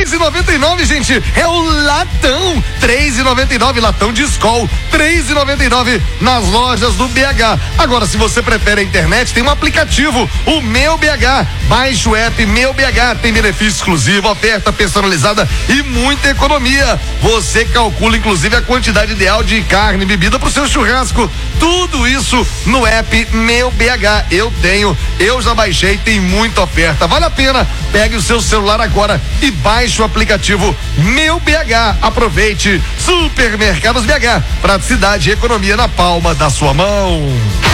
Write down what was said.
3,99, gente. É o latão. 3,99, latão de Skol. 3,99 nas lojas do BH. Agora, se você prefere a internet, tem um aplicativo, o Meu BH. Baixe o app Meu BH. Tem benefício exclusivo, oferta personalizada e muita economia. Você calcula, inclusive, a quantidade ideal de carne e bebida pro seu churrasco. Tudo isso no app Meu BH. Eu já baixei, tem muita oferta. Vale a pena. Pegue o seu celular agora e baixe o aplicativo Meu BH. Aproveite. Supermercados BH. Praticidade e economia na palma da sua mão.